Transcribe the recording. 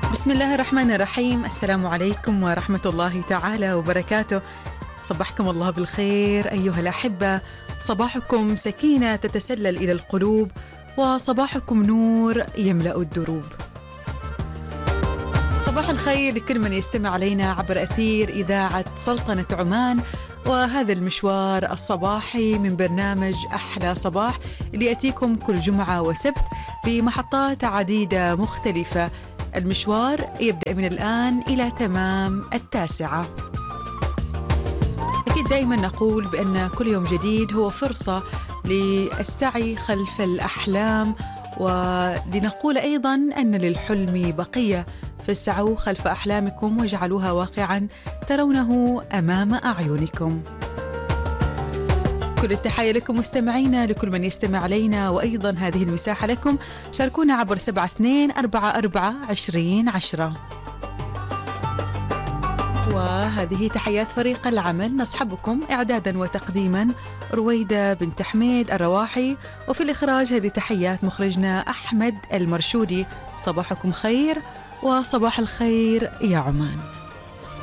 بسم الله الرحمن الرحيم. السلام عليكم ورحمة الله تعالى وبركاته. صبحكم الله بالخير أيها الأحبة، صباحكم سكينة تتسلل إلى القلوب، وصباحكم نور يملأ الدروب. صباح الخير لكل من يستمع علينا عبر أثير إذاعة سلطنة عمان، وهذا المشوار الصباحي من برنامج أحلى صباح اللي يأتيكم كل جمعة وسبت بمحطات عديدة مختلفة. المشوار يبدأ من الآن إلى تمام 9. أكيد دائما نقول بأن كل يوم جديد هو فرصة للسعي خلف الأحلام، ولنقول أيضا أن للحلم بقية، فاسعوا خلف أحلامكم واجعلوها واقعا ترونه أمام أعينكم. كل التحية لكم مستمعينا، لكل من يستمع علينا، وأيضا هذه المساحة لكم. شاركونا عبر 72442010. وهذه تحيات فريق العمل، نصحبكم إعدادا وتقديما رويدة بنت حميد الرواحي، وفي الإخراج هذه تحيات مخرجنا أحمد المرشودي. صباحكم خير وصباح الخير يا عمان.